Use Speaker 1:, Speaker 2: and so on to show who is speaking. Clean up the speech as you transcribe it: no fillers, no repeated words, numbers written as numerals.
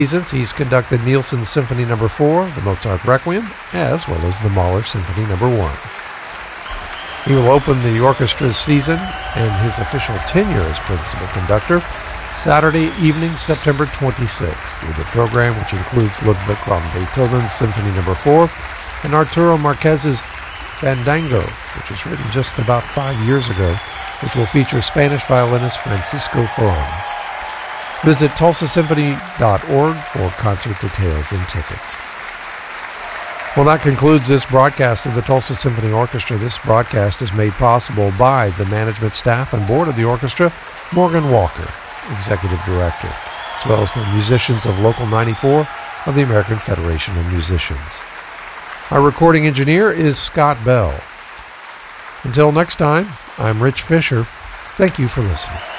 Speaker 1: seasons, he's conducted Nielsen Symphony No. 4, the Mozart Requiem, as well as the Mahler Symphony No. 1. He will open the orchestra's season and his official tenure as principal conductor Saturday evening, September 26th, with a program which includes Ludwig van Beethoven's Symphony No. 4 and Arturo Marquez's Fandango, which was written just about 5 years ago, which will feature Spanish violinist Francisco Ferron. Visit tulsasymphony.org for concert details and tickets. Well, that concludes this broadcast of the Tulsa Symphony Orchestra. This broadcast is made possible by the management staff and board of the orchestra, Morgan Walker, Executive Director, as well as the musicians of Local 94 of the American Federation of Musicians. Our recording engineer is Scott Bell. Until next time, I'm Rich Fisher. Thank you for listening.